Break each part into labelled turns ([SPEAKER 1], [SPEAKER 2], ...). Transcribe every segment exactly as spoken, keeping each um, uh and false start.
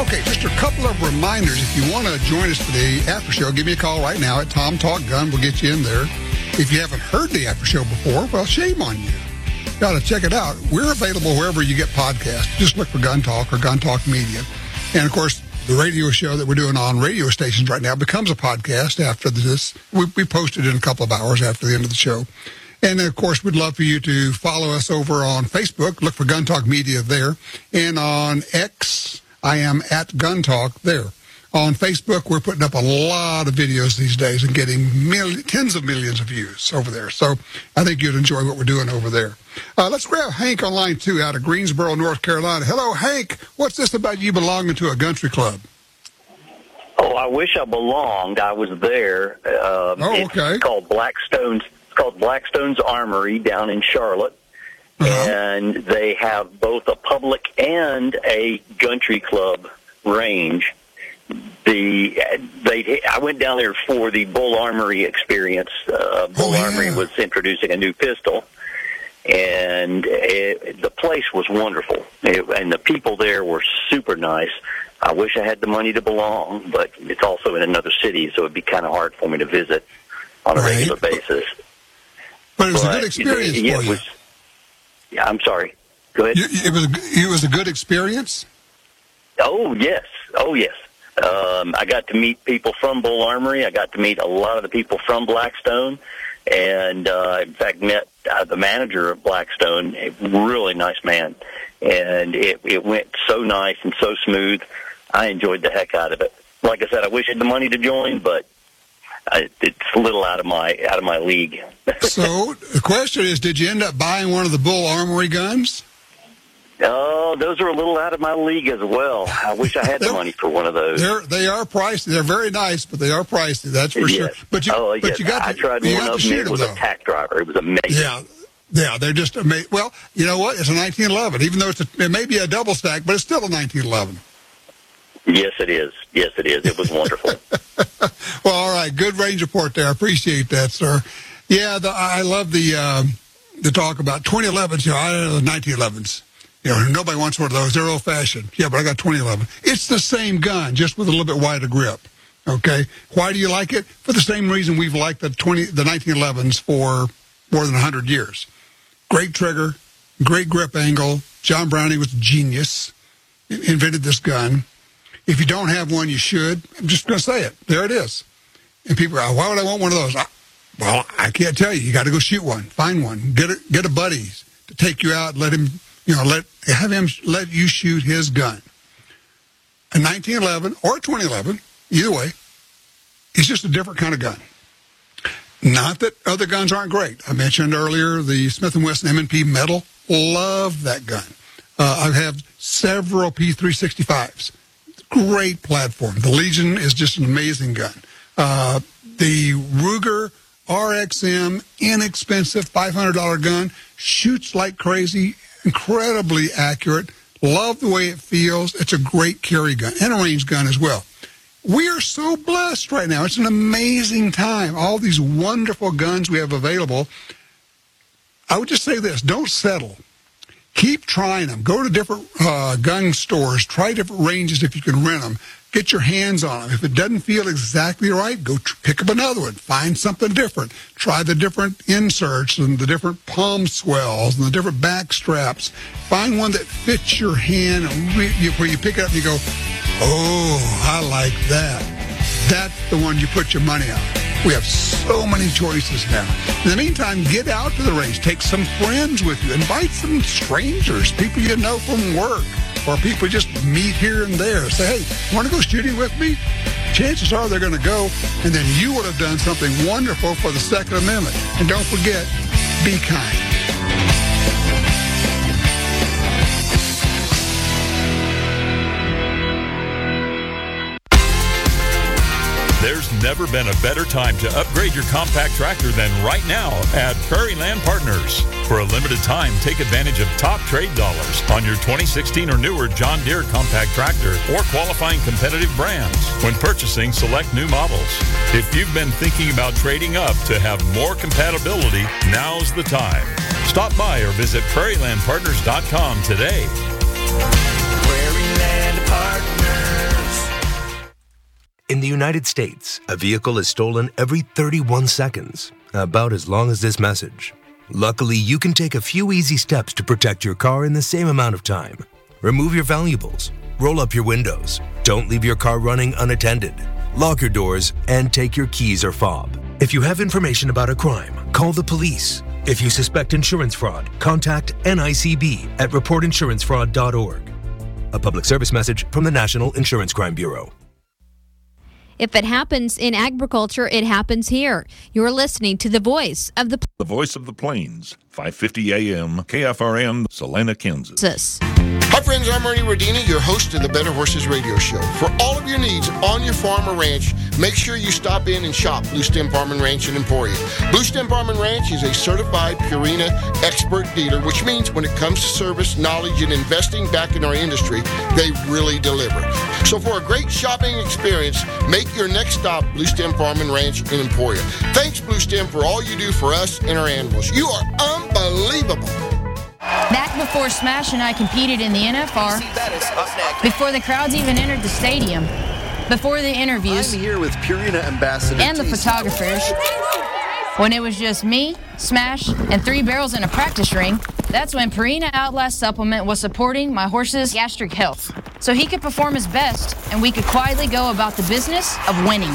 [SPEAKER 1] Okay, just a couple of reminders. If you want to join us for the after show, give me a call right now at Tom Talk Gun. We'll get you in there. If you haven't heard the after show before, well, shame on you. Got to check it out. We're available wherever you get podcasts. Just look for Gun Talk or Gun Talk Media. And, of course, the radio show that we're doing on radio stations right now becomes a podcast after this. We, we post it in a couple of hours after the end of the show. And, of course, we'd love for you to follow us over on Facebook. Look for Gun Talk Media there. And on X, I am at Gun Talk there. On Facebook, we're putting up a lot of videos these days and getting millions, tens of millions of views over there. So I think you'd enjoy what we're doing over there. Uh, let's grab Hank on line two out of Greensboro, North Carolina. Hello, Hank. What's this about you belonging to a country club?
[SPEAKER 2] Oh, I wish I belonged. I was there. Um,
[SPEAKER 1] oh, okay.
[SPEAKER 2] It's called Blackstone's. It's called Blackstone's Armory down in Charlotte, uh-huh. and they have both a public and a country club range. The they I went down there for the Bull Armory experience. Uh, Bull
[SPEAKER 1] oh, yeah.
[SPEAKER 2] Armory was introducing a new pistol, and it, the place was wonderful, it, and the people there were super nice. I wish I had the money to belong, but it's also in another city, so it'd be kind of hard for me to visit on a
[SPEAKER 1] right.
[SPEAKER 2] regular basis.
[SPEAKER 1] But it was
[SPEAKER 2] but
[SPEAKER 1] a good experience
[SPEAKER 2] it, yeah,
[SPEAKER 1] for
[SPEAKER 2] it
[SPEAKER 1] you.
[SPEAKER 2] Was, yeah, I'm sorry. Go ahead.
[SPEAKER 1] It was it was a good experience?
[SPEAKER 2] Oh, yes. Oh, yes. Um, I got to meet people from Bull Armory. I got to meet a lot of the people from Blackstone. And, uh, in fact, met uh, the manager of Blackstone, a really nice man. And it, it went so nice and so smooth. I enjoyed the heck out of it. Like I said, I wish I had the money to join, but I, it's a little out of my out of my league.
[SPEAKER 1] So the question is, did you end up buying one of the Bull Armory guns?
[SPEAKER 2] Oh, those are a little out of my league as well. I wish I had the money for one of those.
[SPEAKER 1] They're they are pricey. They're very nice, but they are pricey. That's for
[SPEAKER 2] yes.
[SPEAKER 1] sure. But you,
[SPEAKER 2] oh,
[SPEAKER 1] but
[SPEAKER 2] yes.
[SPEAKER 1] you got to,
[SPEAKER 2] I tried
[SPEAKER 1] you
[SPEAKER 2] one
[SPEAKER 1] got
[SPEAKER 2] of
[SPEAKER 1] to
[SPEAKER 2] them.
[SPEAKER 1] shoot
[SPEAKER 2] It was
[SPEAKER 1] them,
[SPEAKER 2] a tack driver. It was amazing.
[SPEAKER 1] Yeah, yeah. They're just amazing. Well, you know what? It's a nineteen eleven. Even though it's a, it may be a double stack, but it's still a nineteen eleven.
[SPEAKER 2] Yes, it is. Yes, it is. It was wonderful.
[SPEAKER 1] Well, all right. Good range report there. I appreciate that, sir. Yeah, the, I love the um, the talk about twenty elevens. You know, I know the nineteen elevens. You know, nobody wants one of those. They're old-fashioned. Yeah, but I got twenty eleven. It's the same gun, just with a little bit wider grip. Okay? Why do you like it? For the same reason we've liked the twenty, the nineteen elevens for more than one hundred years. Great trigger, great grip angle. John Browning was a genius. Invented this gun. If you don't have one, you should. I'm just going to say it. There it is. And people go, why would I want one of those? I, well, I can't tell you. You got to go shoot one. Find one. Get a, get a buddy to take you out. Let him, you know, let have him let you shoot his gun. A nineteen eleven or a twenty eleven, either way, it's just a different kind of gun. Not that other guns aren't great. I mentioned earlier the Smith and Wesson M and P Metal. Love that gun. Uh, I have several P three sixty-fives. Great platform. The Legion is just an amazing gun. Uh, the Ruger R X M, inexpensive five hundred dollars gun, shoots like crazy, incredibly accurate. Love the way it feels. It's a great carry gun and a range gun as well. We are so blessed right now. It's an amazing time. All these wonderful guns we have available. I would just say this, don't settle. Keep trying them. Go to different uh, gun stores. Try different ranges if you can rent them. Get your hands on them. If it doesn't feel exactly right, go tr- pick up another one. Find something different. Try the different inserts and the different palm swells and the different back straps. Find one that fits your hand and re- you, where you pick it up and you go, oh, I like that. That's the one you put your money on. We have so many choices now. In the meantime, get out to the range. Take some friends with you. Invite some strangers, people you know from work, or people just meet here and there. Say, hey, want to go shooting with me? Chances are they're going to go, and then you would have done something wonderful for the Second Amendment. And don't forget, be kind.
[SPEAKER 3] There's never been a better time to upgrade your compact tractor than right now at Prairie Land Partners. For a limited time, take advantage of top trade dollars on your twenty sixteen or newer John Deere compact tractor or qualifying competitive brands when purchasing select new models. If you've been thinking about trading up to have more compatibility, now's the time. Stop by or visit prairie land partners dot com today.
[SPEAKER 4] Prairie Land Partners. In the United States, a vehicle is stolen every thirty-one seconds, about as long as this message. Luckily, you can take a few easy steps to protect your car in the same amount of time. Remove your valuables, roll up your windows, don't leave your car running unattended, lock your doors, and take your keys or fob. If you have information about a crime, call the police. If you suspect insurance fraud, contact N I C B at report insurance fraud dot org. A public service message from the National Insurance Crime Bureau.
[SPEAKER 5] If it happens in agriculture, it happens here. You're listening to the voice of the...
[SPEAKER 6] The voice of the plains, five fifty A M, K F R N, Salina, Kansas.
[SPEAKER 7] Hi friends, I'm Ernie Rodini, your host of the Better Horses Radio Show. For all of your needs on your farm or ranch, make sure you stop in and shop Blue Stem Farm and Ranch in Emporia. Blue Stem Farm and Ranch is a certified Purina expert dealer, which means when it comes to service, knowledge, and investing back in our industry, they really deliver. So for a great shopping experience, make your next stop Blue Stem Farm and Ranch in Emporia. Thanks, Blue Stem, for all you do for us and our animals. You are unbelievable.
[SPEAKER 8] Back before Smash and I competed in the N F R, before the crowds even entered the stadium, before the interviews,
[SPEAKER 9] I'm here with Purina Ambassador
[SPEAKER 8] and the photographers, when it was just me, Smash, and three barrels in a practice ring, that's when Purina Outlast Supplement was supporting my horse's gastric health, so he could perform his best and we could quietly go about the business of winning.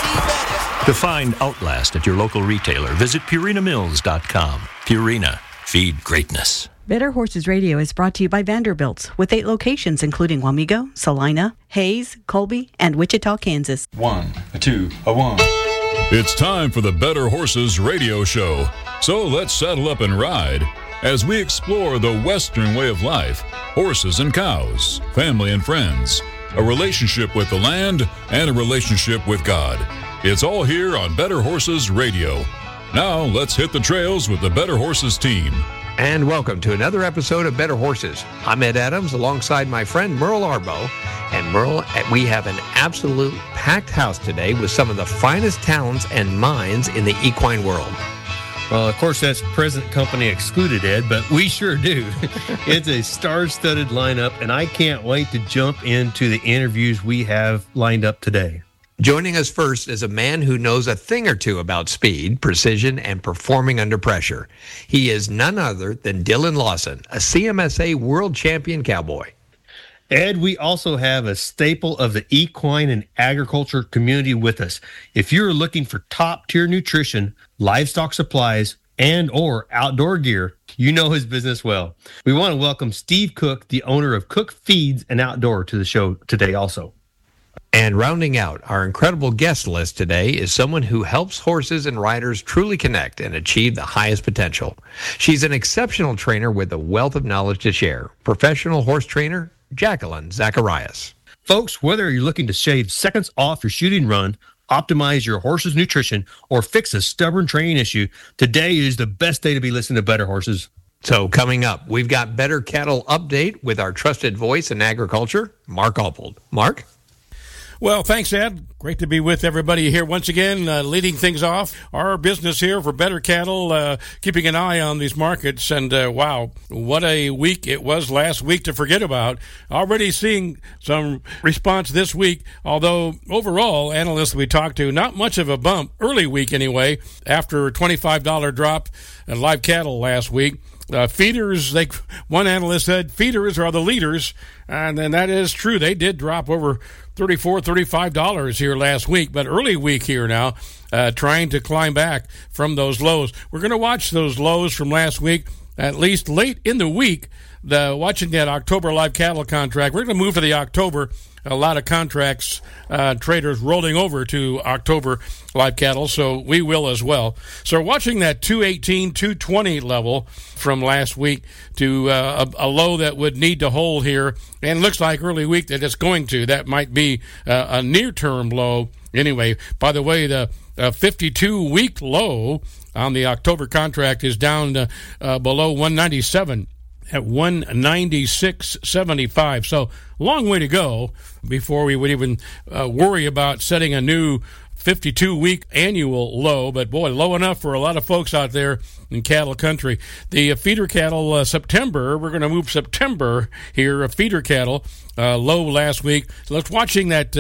[SPEAKER 10] To find Outlast at your local retailer, visit Purina Mills dot com. Purina. Feed greatness.
[SPEAKER 11] Better Horses Radio is brought to you by Vanderbilt's, with eight locations including Wamego, Salina, Hayes, Colby, and Wichita, Kansas.
[SPEAKER 12] One, a two, a one.
[SPEAKER 3] It's time for the Better Horses Radio Show. So let's saddle up and ride as we explore the Western way of life, horses and cows, family and friends, a relationship with the land, and a relationship with God. It's all here on Better Horses Radio. Now, let's hit the trails with the Better Horses team.
[SPEAKER 13] And welcome to another episode of Better Horses. I'm Ed Adams alongside my friend Merle Arbo. And Merle, we have an absolute packed house today with some of the finest talents and minds in the equine world.
[SPEAKER 14] Well, of course, that's present company excluded, Ed, but we sure do. It's a star-studded lineup, and I can't wait to jump into the interviews we have lined up today.
[SPEAKER 13] Joining us first is a man who knows a thing or two about speed, precision, and performing under pressure. He is none other than Dylan Lawson, a C M S A world champion cowboy.
[SPEAKER 14] Ed, we also have a staple of the equine and agriculture community with us. If you're looking for top-tier nutrition, livestock supplies, and or outdoor gear, you know his business well. We want to welcome Steve Cook, the owner of Cook Feeds and Outdoor, to the show today also.
[SPEAKER 13] And rounding out our incredible guest list today is someone who helps horses and riders truly connect and achieve the highest potential. She's an exceptional trainer with a wealth of knowledge to share. Professional horse trainer, Jacqueline Zacharias.
[SPEAKER 14] Folks, whether you're looking to shave seconds off your shooting run, optimize your horse's nutrition, or fix a stubborn training issue, today is the best day to be listening to Better Horses.
[SPEAKER 13] So coming up, we've got Better Cattle Update with our trusted voice in agriculture, Mark Alpold. Mark?
[SPEAKER 15] Well, thanks, Ed. Great to be with everybody here once again, uh, leading things off. Our business here for Better Cattle, uh, keeping an eye on these markets. And, uh, wow, what a week it was last week to forget about. Already seeing some response this week, although overall, analysts we talked to, not much of a bump, early week anyway, after a twenty-five dollars drop in live cattle last week. Uh, feeders, they, one analyst said, feeders are the leaders, and then that is true. They did drop over thirty-four dollars, thirty-five dollars here last week, but early week here now, uh, trying to climb back from those lows. We're going to watch those lows from last week, at least late in the week, the watching that October live cattle contract. We're going to move to the October. A lot of contracts, uh, traders rolling over to October live cattle, so we will as well. So watching that two eighteen, two twenty level from last week to uh, a, a low that would need to hold here, and it looks like early week that it's going to. That might be uh, a near-term low. Anyway, by the way, the uh, fifty-two week low on the October contract is down to, uh, below one ninety-seven. At one ninety-six seventy-five. So long way to go before we would even uh, worry about setting a new fifty-two week annual low. But boy, low enough for a lot of folks out there in cattle country. The uh, feeder cattle uh, September, we're going to move September here, uh, feeder cattle uh, low last week. So let's watching that uh,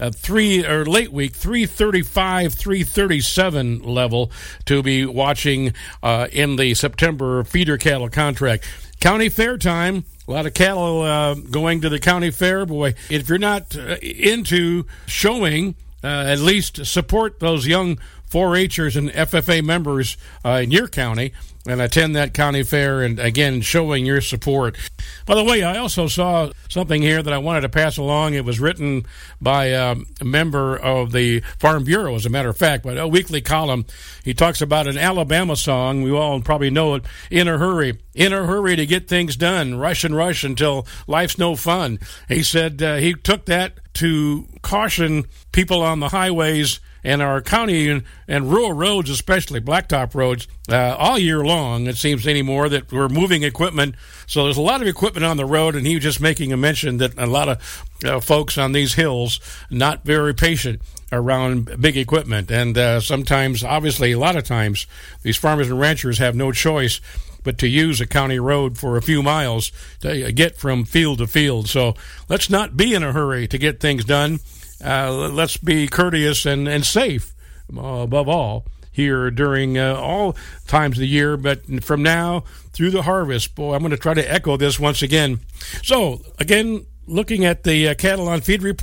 [SPEAKER 15] uh, three or late week three thirty-five, three thirty-seven level to be watching uh, in the September feeder cattle contract. County fair time. A lot of cattle uh, going to the county fair. Boy, if you're not uh, into showing, uh, at least support those young four H'ers and F F A members uh, in your county and attend that county fair, and again showing your support. By the way, I also saw something here that I wanted to pass along. It was written by um, a member of the Farm Bureau, as a matter of fact, but a weekly column. He talks about an Alabama song. We all probably know it. In a hurry, in a hurry to get things done. Rush and rush until life's no fun. He said uh, he took that to caution people on the highways and our county and, and rural roads, especially blacktop roads, uh, all year long, it seems anymore, that we're moving equipment. So there's a lot of equipment on the road, and he was just making a mention that a lot of uh, folks on these hills not very patient around big equipment. And uh, sometimes, obviously, a lot of times, these farmers and ranchers have no choice but to use a county road for a few miles to get from field to field. So let's not be in a hurry to get things done. Uh, let's be courteous and, and safe, uh, above all, here during uh, all times of the year. But from now through the harvest, boy, I'm going to try to echo this once again. So, again, looking at the uh, Cattle on Feed report.